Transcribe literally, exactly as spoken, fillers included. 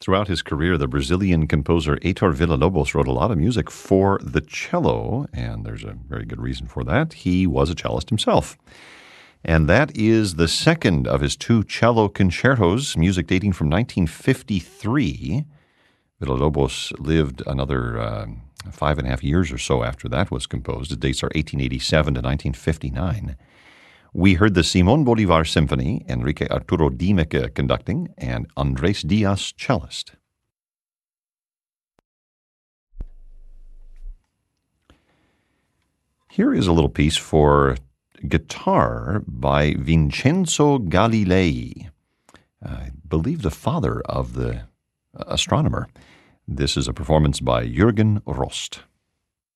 Throughout his career, the Brazilian composer Heitor Villa-Lobos wrote a lot of music for the cello, and there's a very good reason for that. He was a cellist himself. And that is the second of his two cello concertos, music dating from nineteen fifty-three. Villa-Lobos lived another uh, five and a half years or so after that was composed. The dates are eighteen eighty-seven to nineteen fifty-nine. We heard the Simon Bolivar Symphony, Enrique Arturo Dimeke conducting, and Andres Diaz cellist. Here is a little piece for guitar by Vincenzo Galilei, I believe the father of the astronomer. This is a performance by Jürgen Rost.